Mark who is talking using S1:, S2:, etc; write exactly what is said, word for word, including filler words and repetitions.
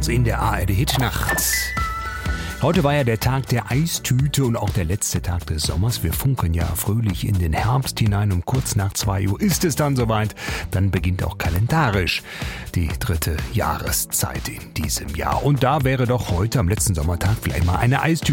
S1: uns in der A R D-Hitnacht. Heute war ja der Tag der Eistüte und auch der letzte Tag des Sommers. Wir funkeln ja fröhlich in den Herbst hinein. Um kurz nach zwei Uhr ist es dann soweit. Dann beginnt auch kalendarisch die dritte Jahreszeit in diesem Jahr. Und da wäre doch heute am letzten Sommertag vielleicht mal eine Eistüte